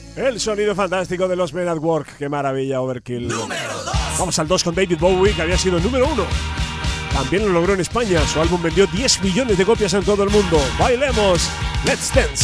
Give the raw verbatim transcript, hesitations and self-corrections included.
El sonido fantástico de los Men at Work. Qué maravilla, Overkill. Vamos al dos con David Bowie, que había sido el número uno. También lo logró en España. Su álbum vendió diez millones de copias en todo el mundo. Bailemos. Let's Dance.